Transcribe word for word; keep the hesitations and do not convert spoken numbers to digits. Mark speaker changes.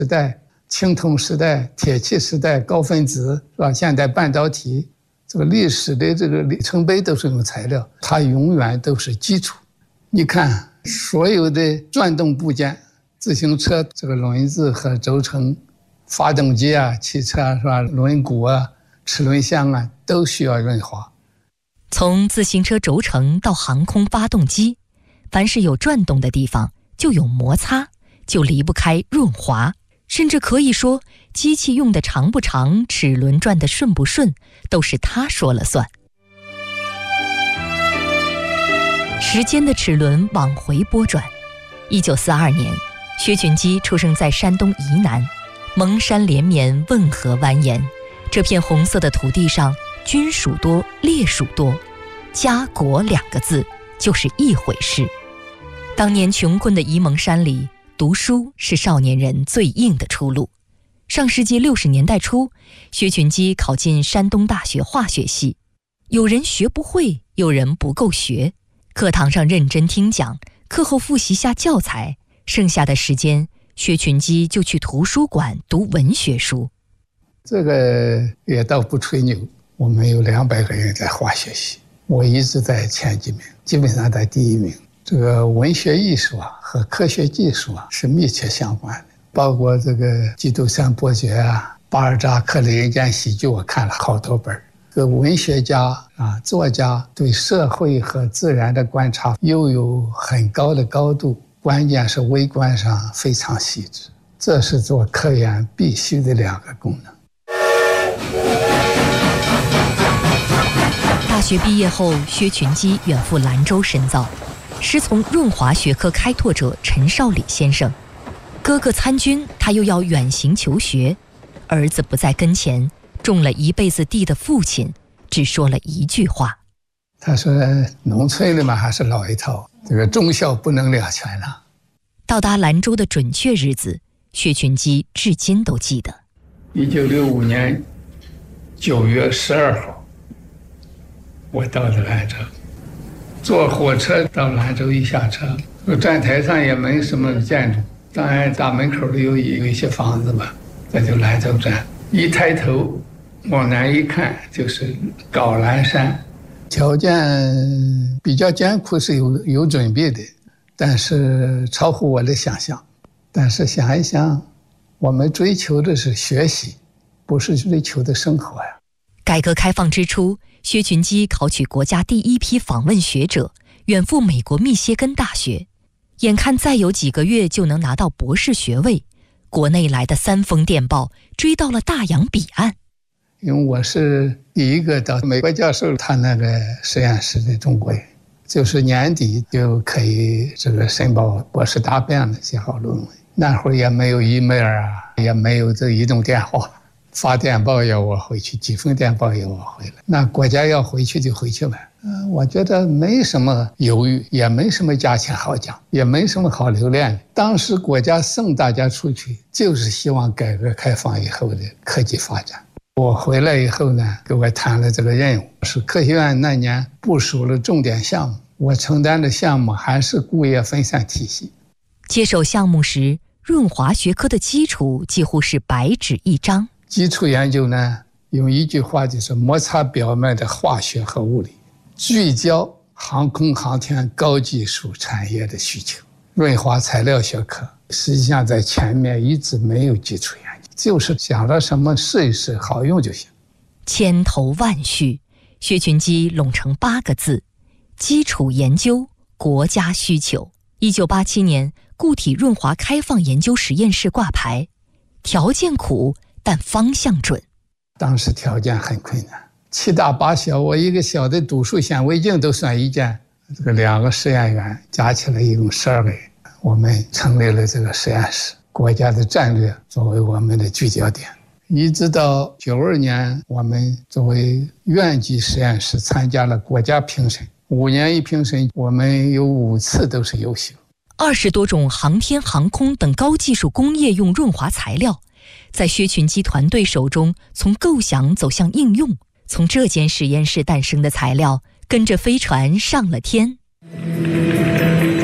Speaker 1: 时代、青铜时代、铁器时代、高分子是吧？现代半导体，这个历史的这个里程碑都是用材料，它永远都是基础。你看，所有的转动部件，自行车这个轮子和轴承，发动机啊、汽车啊是吧？轮毂啊、齿轮箱啊，都需要润滑。
Speaker 2: 从自行车轴承到航空发动机，凡是有转动的地方就有摩擦，就离不开润滑。甚至可以说，机器用的长不长，齿轮转的顺不顺，都是他说了算。时间的齿轮往回拨转。一九四二年，薛群基出生在山东沂南，蒙山连绵，汶河蜿蜒，这片红色的土地上，军属多，烈属多，家国两个字就是一回事。当年穷困的沂蒙山里，读书是少年人最硬的出路。上世纪六十年代初，薛群基考进山东大学化学系，有人学不会，有人不够学。课堂上认真听讲，课后复习下教材，剩下的时间，薛群基就去图书馆读文学书。
Speaker 1: 这个也倒不吹牛，我们有两百个人在化学系，我一直在前几名，基本上在第一名。这个文学艺术啊和科学技术啊是密切相关的，包括这个《基督山伯爵》啊、巴尔扎克的人间喜剧，我看了好多本。这个文学家啊、作家对社会和自然的观察又有很高的高度，关键是微观上非常细致，这是做科研必须的两个功能。
Speaker 2: 大学毕业后，薛群基远赴兰州深造，师从润滑学科开拓者陈少礼先生。哥哥参军，他又要远行求学，儿子不在跟前，种了一辈子地的父亲只说了一句话，
Speaker 1: 他说农村的嘛还是老一套，这个忠孝不能两全了。
Speaker 2: 到达兰州的准确日子，薛群基至今都记得。
Speaker 1: 一九六五年九月十二号，我到了兰州，坐火车到兰州，一下车，站台上也没什么建筑，当然大门口里有有一些房子吧，这就兰州站。一抬头往南一看，就是高兰山，条件比较艰苦，是有有准备的，但是超乎我的想象。但是想一想，我们追求的是学习，不是追求的生活呀。
Speaker 2: 改革开放之初，薛群基考取国家第一批访问学者，远赴美国密歇根大学，眼看再有几个月就能拿到博士学位，国内来的三封电报追到了大洋彼岸。
Speaker 1: 因为我是第一个到美国教授他那个实验室的中国人，就是年底就可以这个申报博士答辩了，写好论文。那会儿也没有 email 啊，也没有这移动电话，发电报要我回去，几封电报要我回来。那国家要回去就回去呗。嗯，我觉得没什么犹豫，也没什么价钱好讲，也没什么好留恋的。当时国家送大家出去，就是希望改革开放以后的科技发展。我回来以后呢，给我谈了这个任务，是科学院那年部署了重点项目，我承担的项目还是固液分散体系。
Speaker 2: 接手项目时，润滑学科的基础几乎是白纸一张。
Speaker 1: 基础研究呢，用一句话就是摩擦表面的化学和物理，聚焦航空航天高技术产业的需求。润滑材料学科实际上在前面一直没有基础研究，就是想到什么试一试，好用就行。
Speaker 2: 千头万绪，薛群基拢成八个字：基础研究，国家需求。一九八七年，固体润滑开放研究实验室挂牌，条件苦，但方向准。
Speaker 1: 当时条件很困难，七大八小，我一个小的读数显微镜都算一件。这个两个实验员加起来一共十二个人，我们成立了这个实验室，国家的战略作为我们的聚焦点。一直到九二年，我们作为院级实验室参加了国家评审，五年一评审，我们有五次都是优秀。
Speaker 2: 二十多种航天航空等高技术工业用润滑材料，在薛群基团队手中从构想走向应用，从这间实验室诞生的材料跟着飞船上了天。